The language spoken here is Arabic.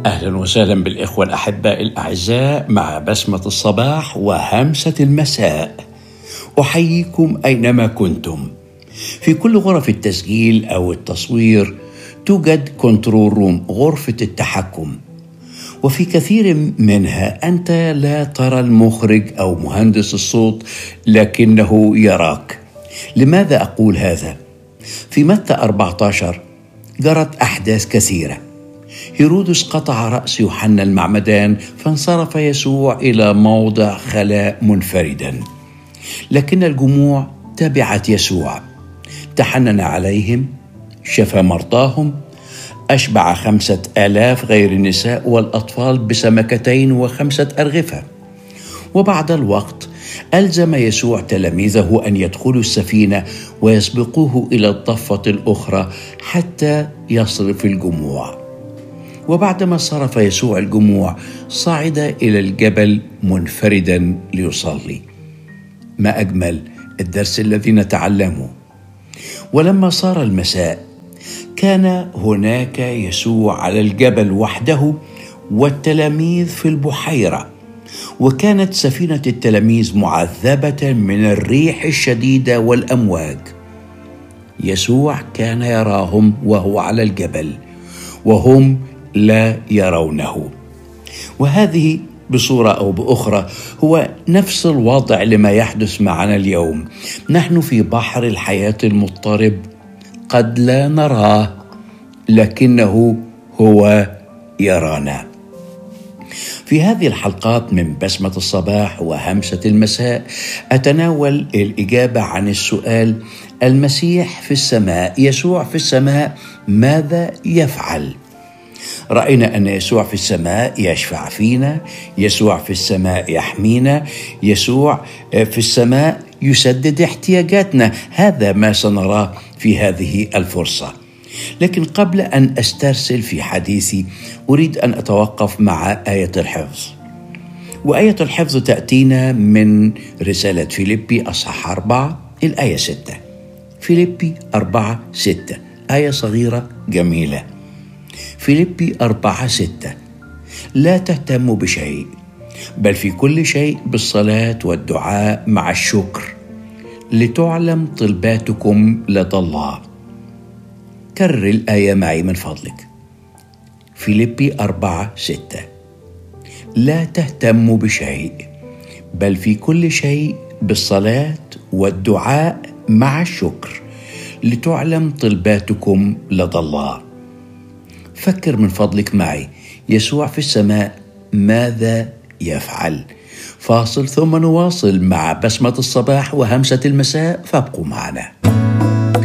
أهلا وسهلا بالإخوة الأحباء الأعزاء مع بسمة الصباح وهمسة المساء. أحييكم أينما كنتم. في كل غرف التسجيل أو التصوير توجد كنترول روم، غرفة التحكم، وفي كثير منها أنت لا ترى المخرج أو مهندس الصوت لكنه يراك. لماذا أقول هذا؟ في متى 14 جرت أحداث كثيرة. هيرودس قطع رأس يوحنا المعمدان، فانصرف يسوع إلى موضع خلاء منفردا، لكن الجموع تبعت يسوع. تحنن عليهم، شفى مرضاهم، أشبع 5000 غير النساء والأطفال ب2 و5 أرغفة. وبعد الوقت ألزم يسوع تلاميذه أن يدخلوا السفينة ويسبقوه إلى الضفة الأخرى حتى يصرف الجموع. وبعدما صرف يسوع الجموع صعد إلى الجبل منفردا ليصلي. ما أجمل الدرس الذي نتعلمه. ولما صار المساء كان هناك يسوع على الجبل وحده والتلاميذ في البحيرة، وكانت سفينة التلاميذ معذبة من الريح الشديدة والأمواج. يسوع كان يراهم وهو على الجبل وهم لا يرونه. وهذه بصورة أو بأخرى هو نفس الوضع لما يحدث معنا اليوم. نحن في بحر الحياة المضطرب، قد لا نراه لكنه هو يرانا. في هذه الحلقات من بسمة الصباح وهمسة المساء أتناول الإجابة عن السؤال: المسيح في السماء، يسوع في السماء، ماذا يفعل؟ رأينا أن يسوع في السماء يشفع فينا، يسوع في السماء يحمينا، يسوع في السماء يسدد احتياجاتنا. هذا ما سنراه في هذه الفرصة. لكن قبل أن أسترسل في حديثي أريد أن أتوقف مع آية الحفظ. وآية الحفظ تأتينا من رسالة فيليبي أصحاح 4 الآية 6. فيليبي 4:6، آية صغيرة جميلة. فيليبي 4:6: لا تهتموا بشيء، بل في كل شيء بالصلاة والدعاء مع الشكر لتعلم طلباتكم لدى الله. كرر الآية معي من فضلك. فيليبي 4:6: لا تهتموا بشيء، بل في كل شيء بالصلاة والدعاء مع الشكر لتعلم طلباتكم لدى الله. فكر من فضلك معي، يسوع في السماء ماذا يفعل؟ فاصل ثم نواصل مع بسمة الصباح وهمسة المساء، فابقوا معنا.